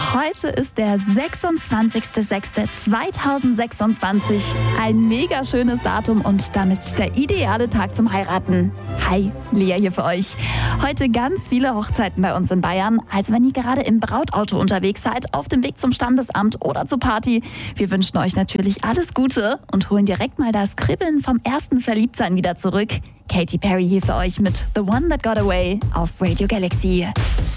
Heute ist der 26.06.2026. Ein mega schönes Datum und damit der ideale Tag zum Heiraten. Hi, Lea hier für euch. Heute ganz viele Hochzeiten bei uns in Bayern. Also wenn ihr gerade im Brautauto unterwegs seid, auf dem Weg zum Standesamt oder zur Party, wir wünschen euch natürlich alles Gute und holen direkt mal das Kribbeln vom ersten Verliebtsein wieder zurück. Katy Perry hier für euch mit The One That Got Away auf Radio Galaxy.